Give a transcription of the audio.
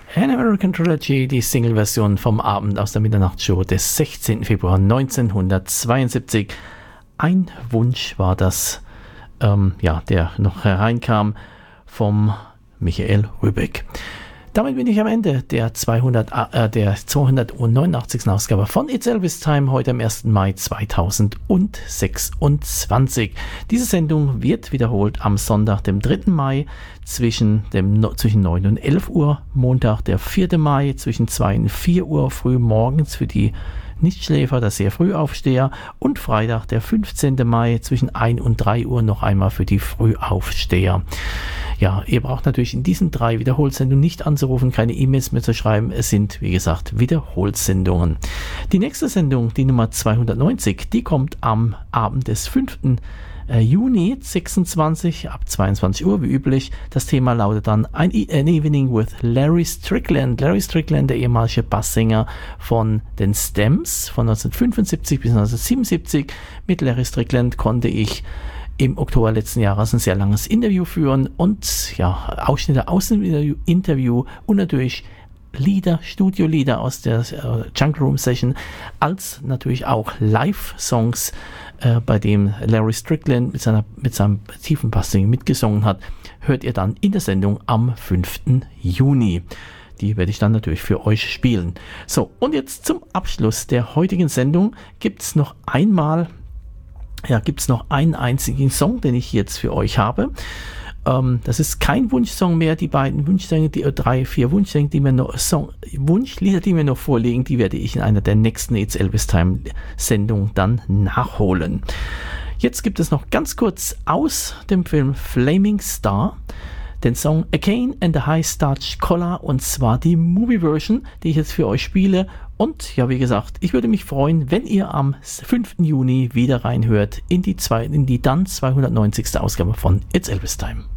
An American Trilogy, die Single-Version vom Abend aus der Mitternachtsshow des 16. Februar 1972. Ein Wunsch war das, der noch hereinkam vom Michael Rübeck. Damit bin ich am Ende der 289. Ausgabe von It's Elvis Time, heute am 1. Mai 2026. Diese Sendung wird wiederholt am Sonntag, dem 3. Mai, zwischen 9 und 11 Uhr, Montag, der 4. Mai, zwischen 2 und 4 Uhr früh morgens für die Nichtschläfer, der sehr Frühaufsteher, und Freitag, der 15. Mai, zwischen 1 und 3 Uhr noch einmal für die Frühaufsteher. Ja, ihr braucht natürlich in diesen 3 Wiederholsendungen nicht anzurufen, keine E-Mails mehr zu schreiben. Es sind, wie gesagt, Wiederholsendungen. Die nächste Sendung, die Nummer 290, die kommt am Abend des 5. Juni 26 ab 22 Uhr, wie üblich. Das Thema lautet dann An Evening with Larry Strickland. Larry Strickland, der ehemalige Basssänger von den Stems von 1975 bis 1977. Mit Larry Strickland konnte ich im Oktober letzten Jahres ein sehr langes Interview führen und ja, Ausschnitte aus dem Interview und natürlich Lieder, Studiolieder aus der Jungle Room Session, als natürlich auch Live-Songs, bei dem Larry Strickland mit seinem tiefen Bassing mitgesungen hat, hört ihr dann in der Sendung am 5. Juni. Die werde ich dann natürlich für euch spielen. So, und jetzt zum Abschluss der heutigen Sendung gibt es noch einen einzigen Song, den ich jetzt für euch habe. Das ist kein Wunschsong mehr. Die beiden Wunschsänge, die 3-4 Wunschsänge, Wunschlieder, die mir noch vorliegen, die werde ich in einer der nächsten It's Elvis Time Sendungen dann nachholen. Jetzt gibt es noch ganz kurz aus dem Film Flaming Star den Song A Cane and the High Starch Collar, und zwar die Movie-Version, die ich jetzt für euch spiele. Und ja, wie gesagt, ich würde mich freuen, wenn ihr am 5. Juni wieder reinhört in die dann 290. Ausgabe von It's Elvis Time.